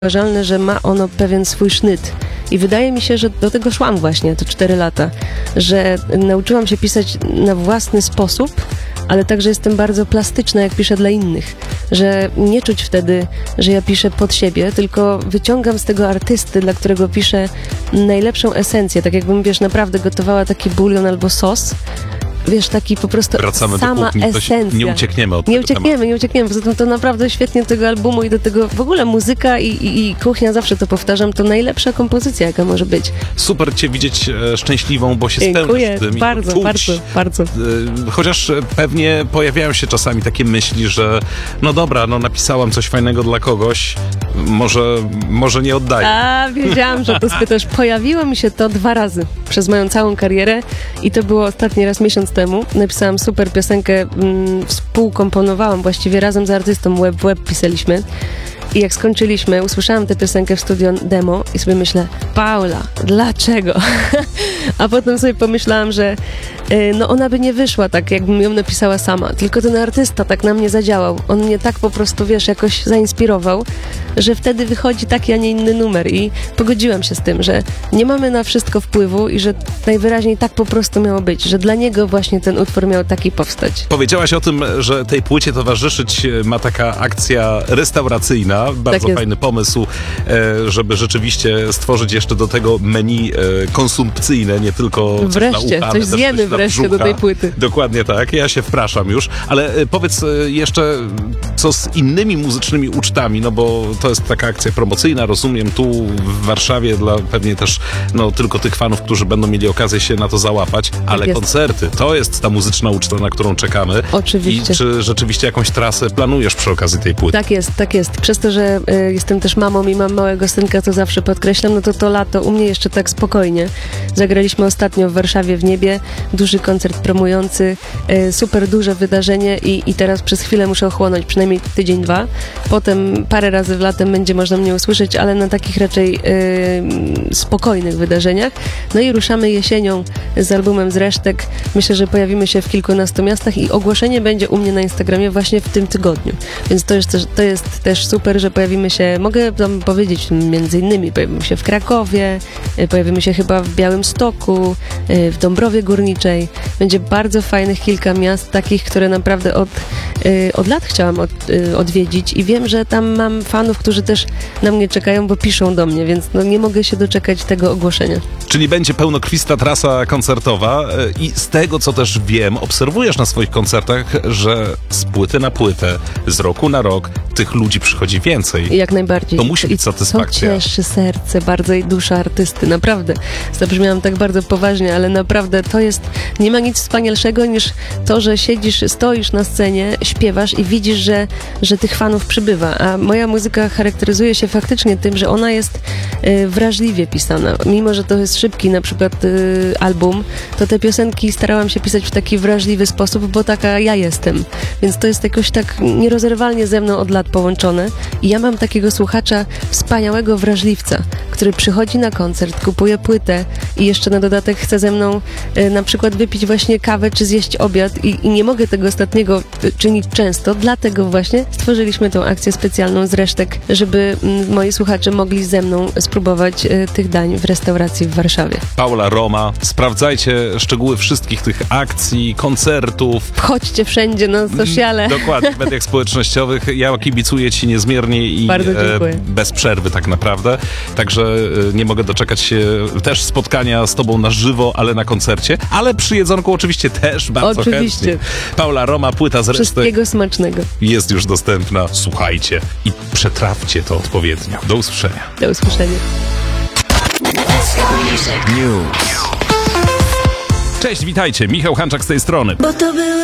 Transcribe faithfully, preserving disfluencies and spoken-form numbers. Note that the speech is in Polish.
zauważalne, że ma ono pewien swój sznyt. I wydaje mi się, że do tego szłam właśnie te cztery lata, że nauczyłam się pisać na własny sposób, ale także jestem bardzo plastyczna, jak piszę dla innych, że nie czuć wtedy, że ja piszę pod siebie, tylko wyciągam z tego artysty, dla którego piszę, najlepszą esencję, tak jakbym, wiesz, naprawdę gotowała taki bulion albo sos. Wiesz, taki po prostu Wracamy sama do kuchni, esencja. Nie uciekniemy od Nie tego uciekniemy, tematu. nie uciekniemy. Poza tym to naprawdę świetnie do tego albumu i do tego w ogóle muzyka i, i, i kuchnia, zawsze to powtarzam, to najlepsza kompozycja, jaka może być. Super cię widzieć e, szczęśliwą, bo się Dziękuję, spełniasz w tym. bardzo, i czuć, bardzo, bardzo. E, chociaż e, pewnie pojawiają się czasami takie myśli, że no dobra, no napisałam coś fajnego dla kogoś, może, może nie oddaję. A, wiedziałam, że to spytasz. Pojawiło mi się to dwa razy przez moją całą karierę i to było ostatni raz miesiąc temu. Napisałam super piosenkę, mm, współkomponowałam właściwie razem z artystą, web w web pisaliśmy. I jak skończyliśmy, usłyszałam tę piosenkę w studio demo i sobie myślę, Paula, dlaczego? A potem sobie pomyślałam, że y, no ona by nie wyszła tak, jakbym ją napisała sama. Tylko ten artysta tak na mnie zadziałał. On mnie tak po prostu, wiesz, jakoś zainspirował, że wtedy wychodzi taki, a nie inny numer. I pogodziłam się z tym, że nie mamy na wszystko wpływu i że najwyraźniej tak po prostu miało być, że dla niego właśnie ten utwór miał taki powstać. Powiedziałaś o tym, że tej płycie towarzyszyć ma taka akcja restauracyjna. Bardzo tak fajny pomysł, żeby rzeczywiście stworzyć jeszcze do tego menu konsumpcyjne, nie tylko coś wreszcie, na ucha, coś też zjemy coś wreszcie brzucha. do tej płyty. Dokładnie tak, ja się wpraszam już, ale powiedz jeszcze, co z innymi muzycznymi ucztami, no bo to jest taka akcja promocyjna, rozumiem, tu w Warszawie dla pewnie też no, tylko tych fanów, którzy będą mieli okazję się na to załapać, ale jest. koncerty, to jest ta muzyczna uczta, na którą czekamy. Oczywiście. I czy rzeczywiście jakąś trasę planujesz przy okazji tej płyty? Tak jest, tak jest. Przez to, że y, jestem też mamą i mam małego synka, to zawsze podkreślam, no to to lato u mnie jeszcze tak spokojnie. Zagraliśmy ostatnio w Warszawie w Niebie, duży koncert promujący, y, super duże wydarzenie i, i teraz przez chwilę muszę ochłonąć, przynajmniej tydzień, dwa. Potem parę razy w latem będzie można mnie usłyszeć, ale na takich raczej y, spokojnych wydarzeniach. No i ruszamy jesienią z albumem z resztek. Myślę, że pojawimy się w kilkunastu miastach i ogłoszenie będzie u mnie na Instagramie właśnie w tym tygodniu. Więc to jest też, to jest też super, że pojawimy się, mogę tam powiedzieć między innymi, pojawimy się w Krakowie, pojawimy się chyba w Białymstoku, w Dąbrowie Górniczej. Będzie bardzo fajnych kilka miast, takich, które naprawdę od, od lat chciałam od, odwiedzić i wiem, że tam mam fanów, którzy też na mnie czekają, bo piszą do mnie, więc no nie mogę się doczekać tego ogłoszenia. Czyli będzie pełnokrwista trasa koncertowa i z tego, co też wiem, obserwujesz na swoich koncertach, że z płyty na płytę, z roku na rok tych ludzi przychodzi więcej. Jak najbardziej. To musi być satysfakcja. To cieszy serce bardzo i dusza artysty, naprawdę. Zabrzmiałam tak bardzo poważnie, ale naprawdę to jest, nie ma nic wspanialszego niż to, że siedzisz, stoisz na scenie, śpiewasz i widzisz, że, że tych fanów przybywa. A moja muzyka charakteryzuje się faktycznie tym, że ona jest y, wrażliwie pisana. Mimo, że to jest szybki na przykład y, album, to te piosenki starałam się pisać w taki wrażliwy sposób, bo taka ja jestem. Więc to jest jakoś tak nierozerwalnie ze mną od lat połączone i ja mam takiego słuchacza, wspaniałego wrażliwca, który przychodzi na koncert, kupuje płytę i jeszcze na dodatek chce ze mną y, na przykład wypić właśnie kawę czy zjeść obiad i, i nie mogę tego ostatniego y, czynić często, dlatego właśnie stworzyliśmy tą akcję specjalną z resztek, żeby y, moi słuchacze mogli ze mną spróbować y, tych dań w restauracji w Warszawie. Paula Roma, sprawdzajcie szczegóły wszystkich tych akcji, koncertów. Wchodźcie wszędzie na sociale. Dokładnie, w mediach społecznościowych. Ja kibicuję ci niezmiernie i Bardzo dziękuję. e, bez przerwy tak naprawdę. Także e, nie mogę doczekać się też spotkania z tobą na żywo, ale na koncercie. Ale przy jedzonku oczywiście też bardzo Oczywiście. chętnie. Paula Roma, płyta z resztek Wszystkiego smacznego. jest już dostępna. Słuchajcie i przetrawcie to odpowiednio. Do usłyszenia. Do usłyszenia. Cześć, witajcie. Michał Hanczak z tej strony. Bo to był